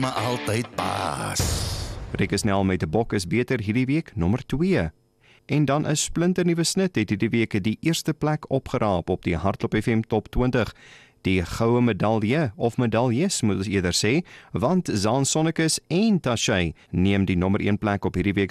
maar altyd pas. Rikke Snell met 'n bok is beter hierdie week, nommer 2. En dan 'n splinternuwe snit het hierdie week die eerste plek opgeraap op die Hardloop FM Top 20. Die goue medalje, of medaljes moet ons eerder sê, want Zaan Sonnekus en Tashay neem die nommer 1 plek op hierdie week